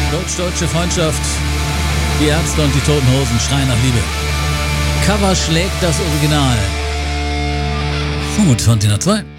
Deutsch-deutsche Freundschaft. Die Ärzte und die Toten Hosen schreien nach Liebe. Cover schlägt das Original. Vom Fontina 2.